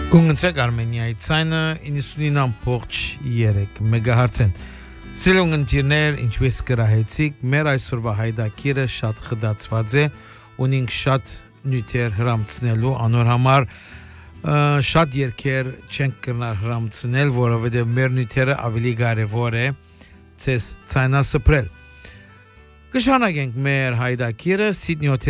Կունգընտրեք Արմենիայի ցայնը 99.3 մեգահերցեն։ Սիրուն ընկերներ, ինչպես գրահեցիք, մեր այսօրվա հայդակիրը շատ խդացված է, ունենք շատ նյութեր հրամցնելու, անոր համար շատ երկեր չենք կրնար հրամցնել, որովհետև մեր նյութերը ավելի կարևոր է ցես ցայնասպրել։ Կշարունակենք մեր հայդակիրը Սիդնի